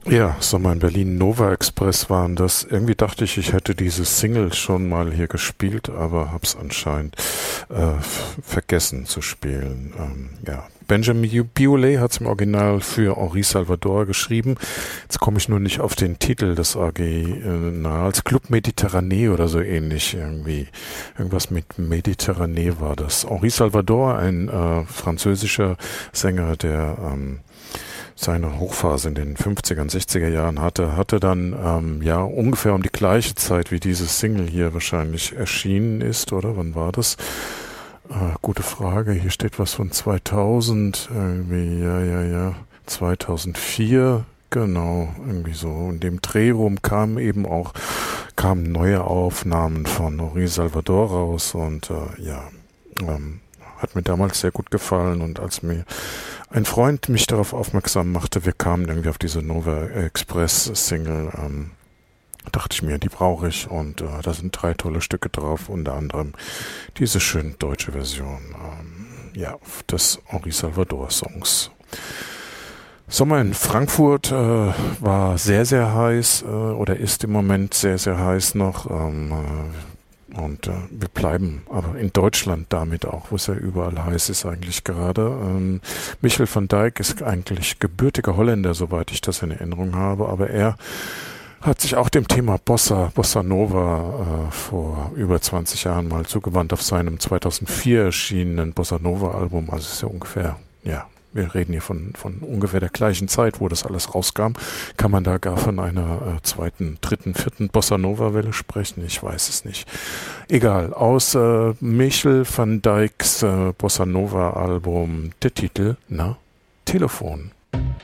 Ja, Sommer in Berlin, Nova Express waren das. Irgendwie dachte ich hätte diese Single schon mal hier gespielt, aber hab's anscheinend vergessen zu spielen. Ja, Benjamin Biolay hat's im Original für Henri Salvador geschrieben. Jetzt komme ich nur nicht auf den Titel des Originals. Club Méditerranée oder so ähnlich irgendwie. Irgendwas mit Méditerranée war das. Henri Salvador, ein französischer Sänger, der seine Hochphase in den 50er, 60er Jahren hatte dann ja ungefähr um die gleiche Zeit wie diese Single hier wahrscheinlich erschienen ist, oder? Wann war das? Gute Frage. Hier steht was von 2000, irgendwie, ja. 2004, genau, irgendwie so. In dem Dreh rum kamen neue Aufnahmen von Henri Salvador raus und hat mir damals sehr gut gefallen, und als mir ein Freund mich darauf aufmerksam machte, wir kamen irgendwie auf diese Nova Express Single, dachte ich mir, die brauche ich, und da sind 3 tolle Stücke drauf, unter anderem diese schöne deutsche Version des Henri Salvador Songs. Sommer in Frankfurt war sehr, sehr heiß oder ist im Moment sehr, sehr heiß noch. Und wir bleiben aber in Deutschland damit auch, wo es ja überall heiß ist eigentlich gerade. Michel van Dijk ist eigentlich gebürtiger Holländer, soweit ich das in Erinnerung habe, aber er hat sich auch dem Thema Bossa Nova vor über 20 Jahren mal zugewandt auf seinem 2004 erschienenen Bossa Nova Album. Also ist ja ungefähr, wir reden hier von ungefähr der gleichen Zeit, wo das alles rauskam. Kann man da gar von einer zweiten, dritten, vierten Bossa Nova Welle sprechen? Ich weiß es nicht. Egal, aus Michel van Dijks Bossa Nova Album der Titel, Telefon.